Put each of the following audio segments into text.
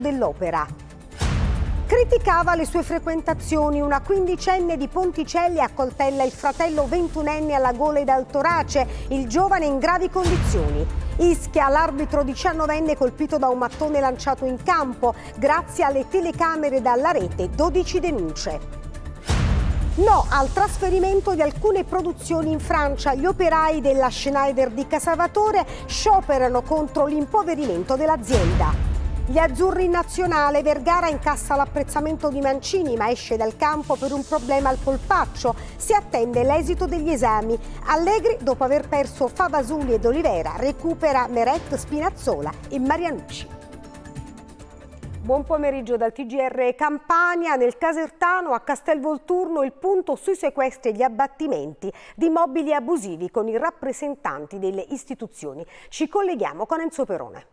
dell'Opera. Criticava le sue frequentazioni. Una quindicenne di Ponticelli accoltella il fratello 21enne alla gola ed al torace, il giovane in gravi condizioni. Ischia, l'arbitro 19enne colpito da un mattone lanciato in campo. Grazie alle telecamere dalla rete, 12 denunce. No al trasferimento di alcune produzioni in Francia. Gli operai della Schneider di Casalvatore scioperano contro l'impoverimento dell'azienda. Gli azzurri in nazionale, Vergara incassa l'apprezzamento di Mancini ma esce dal campo per un problema al polpaccio. Si attende l'esito degli esami. Allegri, dopo aver perso Favasuli ed Olivera, recupera Meret, Spinazzola e Marianucci. Buon pomeriggio dal TGR Campania. Nel Casertano, a Castelvolturno, il punto sui sequestri e gli abbattimenti di immobili abusivi con i rappresentanti delle istituzioni. Ci colleghiamo con Enzo Perone.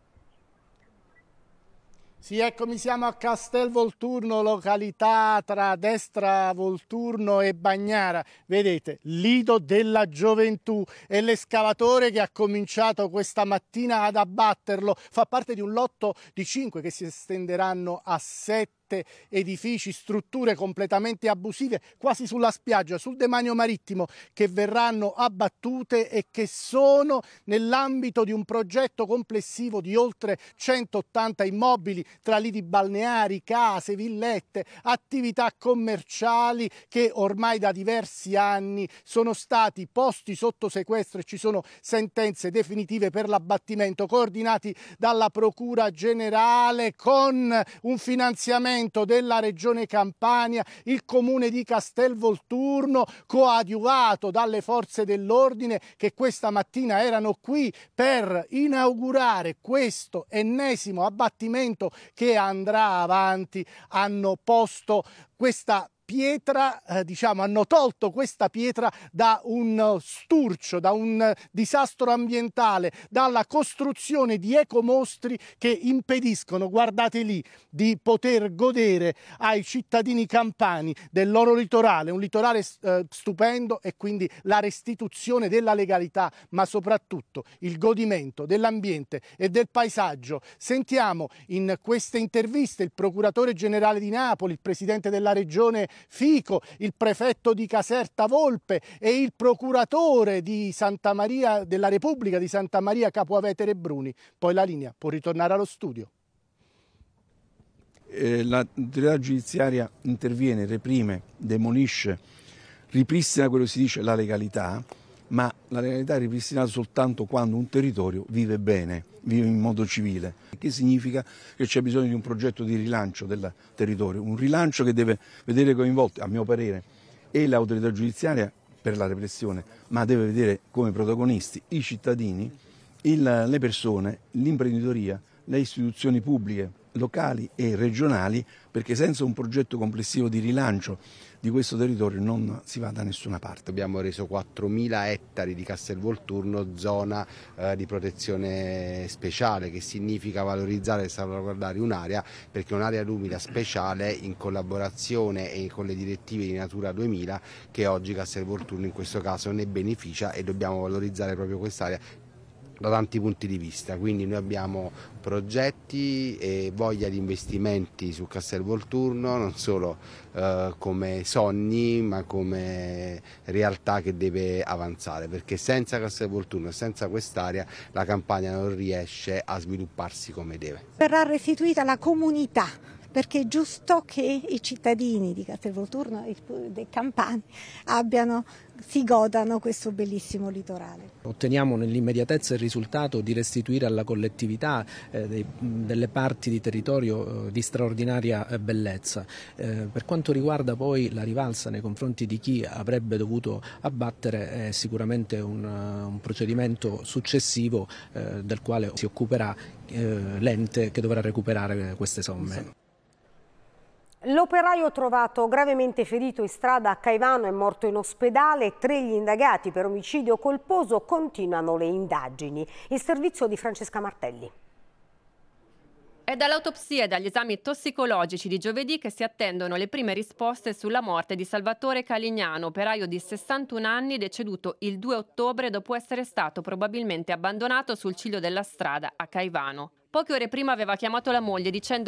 Sì, eccomi, siamo a Castelvolturno, località tra Destra Volturno e Bagnara. Vedete, lido della gioventù, e l'escavatore che ha cominciato questa mattina ad abbatterlo fa parte di un lotto di 5 che si estenderanno a 7 edifici, strutture completamente abusive quasi sulla spiaggia, sul demanio marittimo, che verranno abbattute e che sono nell'ambito di un progetto complessivo di oltre 180 immobili tra lidi balneari, case, villette, attività commerciali che ormai da diversi anni sono stati posti sotto sequestro e ci sono sentenze definitive per l'abbattimento, coordinati dalla Procura Generale con un finanziamento della Regione Campania, il Comune di Castelvolturno, coadiuvato dalle forze dell'ordine che questa mattina erano qui per inaugurare questo ennesimo abbattimento che andrà avanti. Hanno posto questa pietra, hanno tolto questa pietra da un sturcio, da un disastro ambientale, dalla costruzione di ecomostri che impediscono, guardate lì, di poter godere ai cittadini campani del loro litorale, un litorale stupendo, e quindi la restituzione della legalità, ma soprattutto il godimento dell'ambiente e del paesaggio. Sentiamo in queste interviste il procuratore generale di Napoli, il presidente della regione Fico, il prefetto di Caserta Volpe e il procuratore di Santa Maria della Repubblica di Santa Maria Capua Vetere Bruni. Poi la linea può ritornare allo studio. L'autorità giudiziaria interviene, reprime, demolisce, ripristina quello che si dice la legalità, ma la legalità è ripristinata soltanto quando un territorio vive bene, vive in modo civile. Che significa che c'è bisogno di un progetto di rilancio del territorio, un rilancio che deve vedere coinvolti, a mio parere, e l'autorità giudiziaria per la repressione, ma deve vedere come protagonisti i cittadini, le persone, l'imprenditoria, le istituzioni pubbliche, locali e regionali, perché senza un progetto complessivo di rilancio di questo territorio non si va da nessuna parte. Abbiamo reso 4.000 ettari di Castelvolturno zona di protezione speciale, che significa valorizzare e salvaguardare un'area, perché è un'area umida speciale in collaborazione e con le direttive di Natura 2000 che oggi Castelvolturno in questo caso ne beneficia, e dobbiamo valorizzare proprio quest'area da tanti punti di vista. Quindi noi abbiamo progetti e voglia di investimenti su Castelvolturno, non solo come sogni ma come realtà che deve avanzare, perché senza Castelvolturno e senza quest'area la Campania non riesce a svilupparsi come deve. Verrà restituita la comunità, perché è giusto che i cittadini di Castelvolturno e dei campani si godano questo bellissimo litorale. Otteniamo nell'immediatezza il risultato di restituire alla collettività delle parti di territorio di straordinaria bellezza. Per quanto riguarda poi la rivalsa nei confronti di chi avrebbe dovuto abbattere, è sicuramente un procedimento successivo del quale si occuperà l'ente che dovrà recuperare queste somme. L'operaio trovato gravemente ferito in strada a Caivano è morto in ospedale. 3 gli indagati per omicidio colposo, continuano le indagini. Il servizio di Francesca Martelli. È dall'autopsia e dagli esami tossicologici di giovedì che si attendono le prime risposte sulla morte di Salvatore Calignano, operaio di 61 anni deceduto il 2 ottobre dopo essere stato probabilmente abbandonato sul ciglio della strada a Caivano. Poche ore prima aveva chiamato la moglie dicendo